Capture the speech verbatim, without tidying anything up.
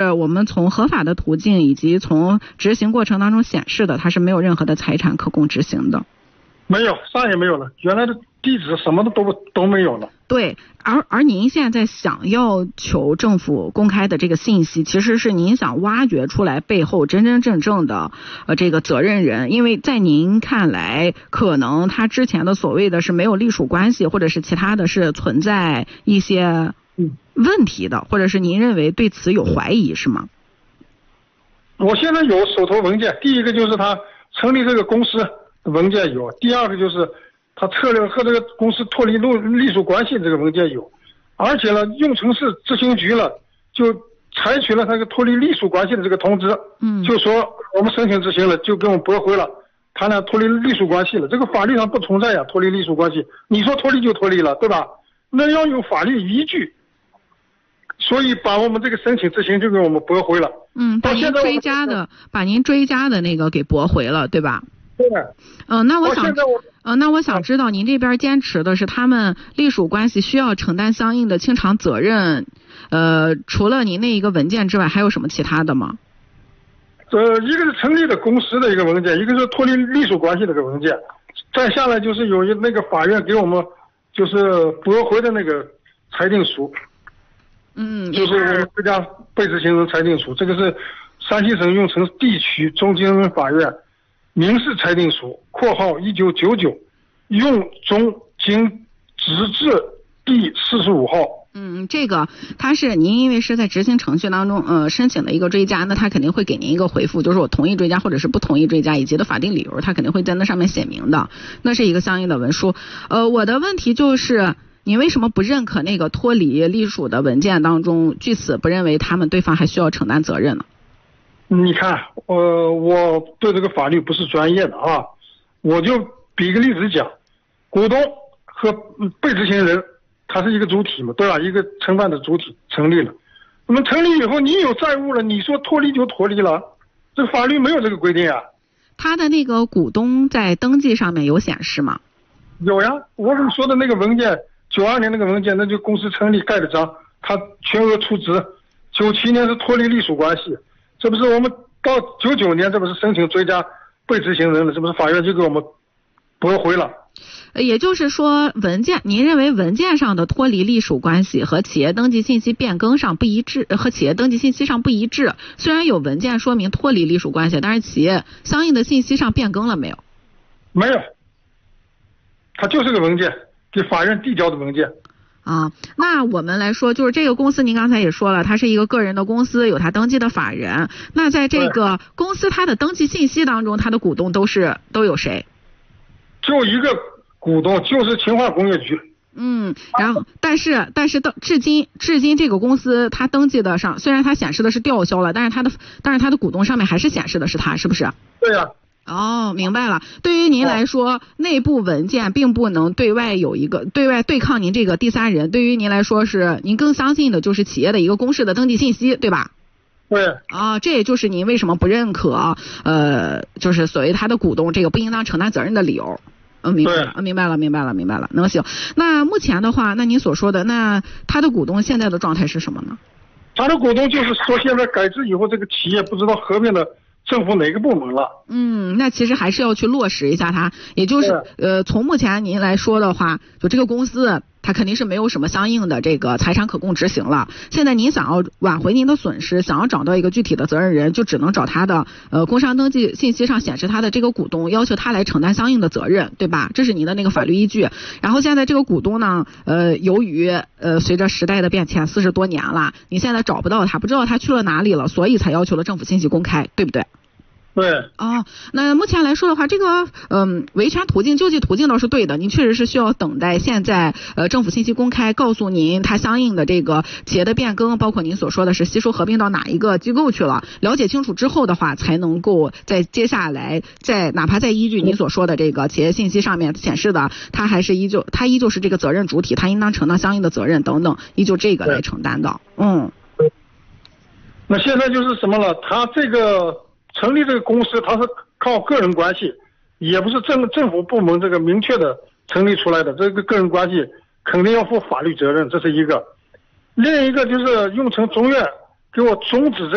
是我们从合法的途径以及从执行过程当中显示的，它是没有任何的财产可供执行的。 没有，啥也没有了，原来的地址什么的都都没有了。 对，而而您现在想要求政府公开的这个信息，其实是您想挖掘出来背后真真正正的呃这个责任人，因为在您看来，可能他之前的所谓的是没有隶属关系，或者是其他的是存在一些问题的，或者是您认为对此有怀疑是吗？ 我现在有手头文件，第一个就是他成立这个公司文件有，第二个就是他策略和这个公司脱离隶属关系这个文件有，而且呢，永城市执行局了就采取了他个脱离隶属关系的这个通知，嗯，就说我们申请执行了，就给我们驳回了，他呢脱离隶属关系了，这个法律上不存在呀，脱离隶属关系，你说脱离就脱离了，对吧？那要有法律依据，所以把我们这个申请执行就给我们驳回了。 嗯，把您追加的，把您追加的那个给驳回了，对吧？ 对。 嗯、呃，那我想，呃，那我想知道您这边坚持的是他们隶属关系需要承担相应的清偿责任，呃，除了您那一个文件之外，还有什么其他的吗？ 呃，一个是成立的公司的一个文件，一个是脱离隶属关系的一个文件，再下来就是有一那个法院给我们就是驳回的那个裁定书。嗯，就是我们国家被执行人裁定书，这个是山西省永城地区中级人民法院民事裁定书（括号一九九九）永中经直至第四十五号。 嗯，这个他是您因为是在执行程序当中呃申请的一个追加，那他肯定会给您一个回复，就是我同意追加或者是不同意追加以及的法定理由，他肯定会在那上面写明的，那是一个相应的文书。呃，我的问题就是。你为什么不认可那个脱离隶属的文件当中，据此不认为他们对方还需要承担责任呢？ 你看，呃，我对这个法律不是专业的啊，我就比个例子讲，股东和被执行人，他是一个主体嘛，对吧？一个承办的主体成立了，那么成立以后，你有债务了，你说脱离就脱离了，这法律没有这个规定啊。 他的那个股东在登记上面有显示吗？ 有呀，我跟你说的那个文件。九二年那个文件，那就公司成立盖的章，他全额出资。九七年是脱离隶属关系，这不是我们到九九年，这不是申请追加被执行人了，这不是法院就给我们驳回了。 也就是说，文件您认为文件上的脱离隶属关系和企业登记信息变更上不一致，和企业登记信息上不一致。虽然有文件说明脱离隶属关系，但是企业相应的信息上变更了没有？ 没有，它就是个文件。给法院递交的文件啊，那我们来说，就是这个公司，您刚才也说了，它是一个个人的公司，有它登记的法人。那在这个公司它的登记信息当中，它的股东都是都有谁？ 就一个股东，就是秦化工业局。 嗯，然后但是但是到至今至今这个公司它登记的上，虽然它显示的是吊销了，但是它的但是它的股东上面还是显示的是它，是不是？ 对呀、啊。 哦，明白了。对于您来说，哦、内部文件并不能对外有一个对外对抗您这个第三人。对于您来说，是您更相信的就是企业的一个公示的登记信息，对吧？ 对。 啊，这也就是您为什么不认可呃，就是所谓他的股东这个不应当承担责任的理由。嗯，明白了，明白了，明白了，明白了。那行，那目前的话，那您所说的，那他的股东现在的状态是什么呢？ 他的股东就是说，现在改制以后，这个企业不知道合并的。政府哪个部门了？ 嗯，那其实还是要去落实一下它，也就是呃，从目前您来说的话，就这个公司它肯定是没有什么相应的这个财产可供执行了。现在您想要挽回您的损失，想要找到一个具体的责任人，就只能找他的呃工商登记信息上显示他的这个股东，要求他来承担相应的责任，对吧？这是您的那个法律依据。然后现在这个股东呢，呃，由于呃随着时代的变迁，四十多年了，你现在找不到他，不知道他去了哪里了，所以才要求了政府信息公开，对不对？ 对。 哦，那目前来说的话，这个嗯维权途径救济途径倒是对的，您确实是需要等待现在呃政府信息公开，告诉您它相应的这个企业的变更，包括您所说的是吸收合并到哪一个机构去了，了解清楚之后的话，才能够在接下来再哪怕再依据您所说的这个企业信息上面显示的，它还是依旧它依旧是这个责任主体，它应当承担相应的责任等等，依旧这个来承担的。嗯。 那现在就是什么了？他这个。成立这个公司，它是靠个人关系，也不是政政府部门这个明确的成立出来的。这个个人关系肯定要负法律责任，这是一个。另一个就是永城中院给我终止这